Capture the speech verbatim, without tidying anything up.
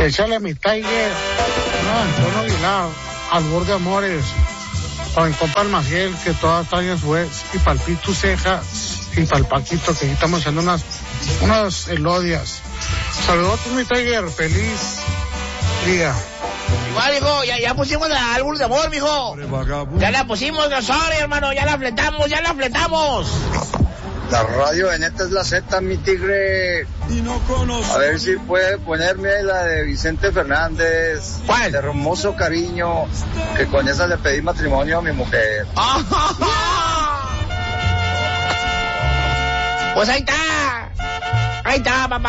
Échale mi Tiger, no, Antonio Aguilar, Albor de Amores, para mi compa el Maciel, que todas extraña su ex, y para el Pitu Cejas, y para el Paquito, que aquí estamos echando unas, unas elodias. Saludos, mi Tiger, feliz día. Igual, hijo, ya, ya pusimos el álbum de amor, mijo. Ya la pusimos, no sorry, hermano, ya la fletamos, ya la fletamos. La radio de neta es la Z, mi tigre. A ver si puede ponerme la de Vicente Fernández. ¿Cuál? De hermoso cariño, que con esa le pedí matrimonio a mi mujer. Pues ahí está. Ahí está, papá.